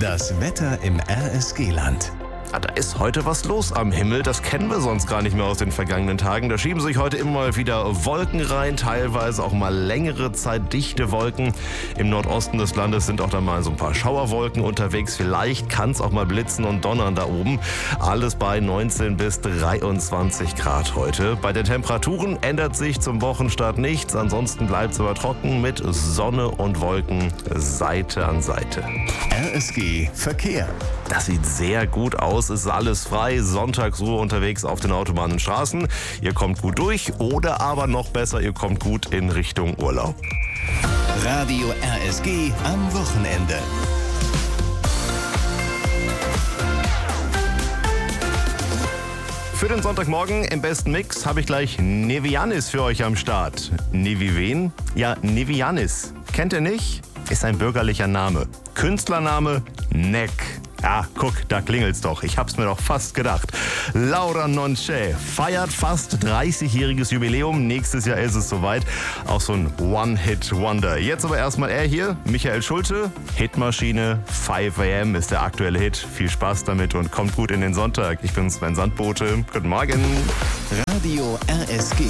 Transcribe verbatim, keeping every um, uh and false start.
Das Wetter im R S G-Land. Ah, da ist heute was los am Himmel, das kennen wir sonst gar nicht mehr aus den vergangenen Tagen. Da schieben sich heute immer mal wieder Wolken rein, teilweise auch mal längere Zeit dichte Wolken. Im Nordosten des Landes sind auch da mal so ein paar Schauerwolken unterwegs. Vielleicht kann es auch mal blitzen und donnern da oben. Alles bei neunzehn bis dreiundzwanzig Grad heute. Bei den Temperaturen ändert sich zum Wochenstart nichts. Ansonsten bleibt es aber trocken mit Sonne und Wolken Seite an Seite. R S G Verkehr. Das sieht sehr gut aus, ist alles frei, Sonntagsruhe unterwegs auf den Autobahnen und Straßen. Ihr kommt gut durch oder aber noch besser, ihr kommt gut in Richtung Urlaub. Radio R S G am Wochenende. Für den Sonntagmorgen im besten Mix habe ich gleich Nevianis für euch am Start. Nevi wen? Ja, Nevianis. Kennt ihr nicht? Ist ein bürgerlicher Name. Künstlername Neck. Ja, guck, da klingelt's doch. Ich hab's mir doch fast gedacht. Laura Nonce feiert fast dreißigjähriges Jubiläum. Nächstes Jahr ist es soweit. Auch so ein One-Hit-Wonder. Jetzt aber erstmal er hier, Michael Schulte. Hitmaschine, five a m ist der aktuelle Hit. Viel Spaß damit und kommt gut in den Sonntag. Ich bin Sven Sandbote. Guten Morgen. Radio R S G.